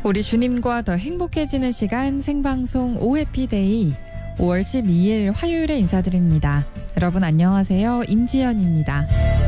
우리 주님과 더 행복해지는 시간 생방송 오해피데이 5월 12일 화요일에 인사드립니다. 여러분 안녕하세요. 임지연입니다.